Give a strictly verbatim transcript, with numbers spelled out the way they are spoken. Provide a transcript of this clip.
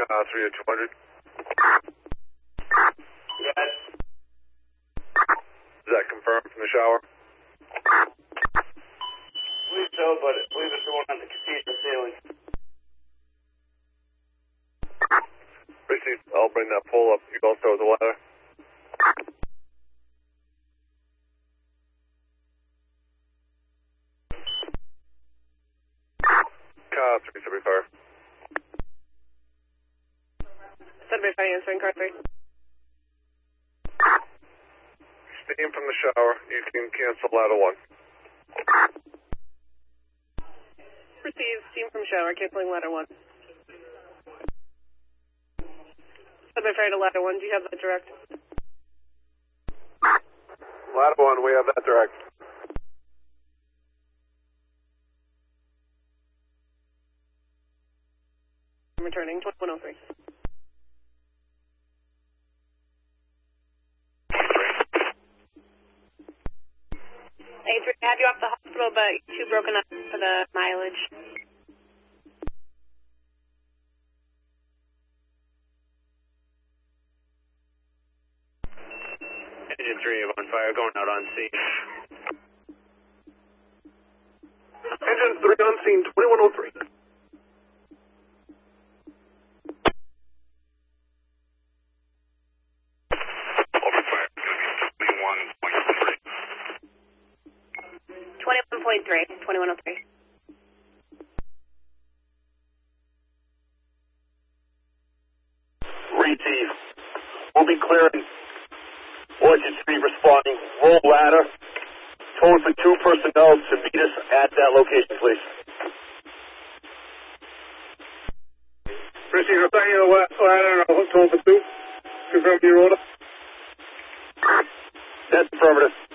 Uh, three to two hundred. Yes. Is that confirmed from the shower? I believe so, but I believe it's the one on the cathedral ceiling. Received. I'll bring that pole up. You also with the ladder. Car three seventy-five. seventy-five answering car three. Steam from the shower. You can cancel ladder one. Receive steam from shower, canceling ladder one. seventy-five to ladder one, do you have that direct? Ladder one, we have that direct. I'm returning, twenty-one oh three. A three, I have you off the hospital, but you're too broken up for the mileage. Engine three on fire, going out on scene. Engine three on scene, twenty-one oh three. twenty-one point three, twenty-one oh three. Receive. We'll be clearing. Orchard Street responding. Roll ladder. Code for two personnel to meet us at that location, please. Receive, I'm banging the ladder and I'll hold for two. Confirm your order. That's affirmative.